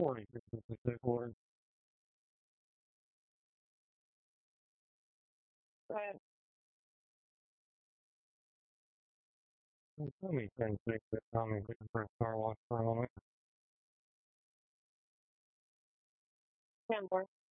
40 50 40. Right. Let me think that Tommy get the first car wash for a moment. Canberra.